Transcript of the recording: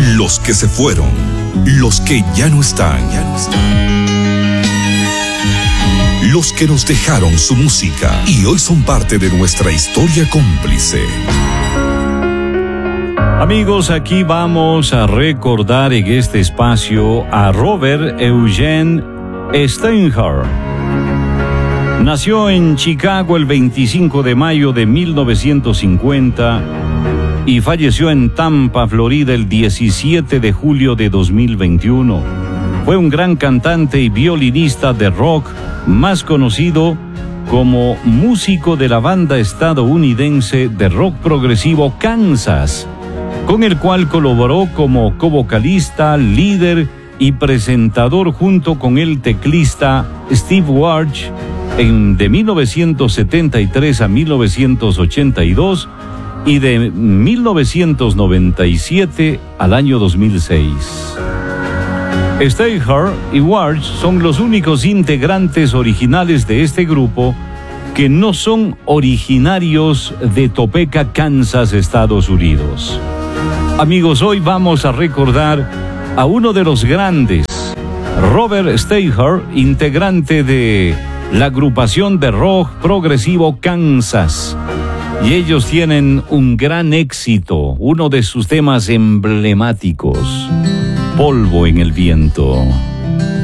Los que se fueron, los que ya no están, los que nos dejaron su música y hoy son parte de nuestra historia cómplice. Amigos, aquí vamos a recordar en este espacio a Robert Eugene Steinhardt. Nació en Chicago el 25 de mayo de 1950 y falleció en Tampa, Florida, el 17 de julio de 2021. Fue un gran cantante y violinista de rock, más conocido como músico de la banda estadounidense de rock progresivo Kansas, con el cual colaboró como co-vocalista, líder y presentador junto con el teclista Steve Warch de 1973 a 1982 y de 1997 al año 2006. Steinhardt y Warch son los únicos integrantes originales de este grupo que no son originarios de Topeka, Kansas, Estados Unidos. Amigos, hoy vamos a recordar a uno de los grandes, Robert Steinhardt, integrante de la agrupación de rock progresivo Kansas. Y ellos tienen un gran éxito, uno de sus temas emblemáticos, Polvo en el viento.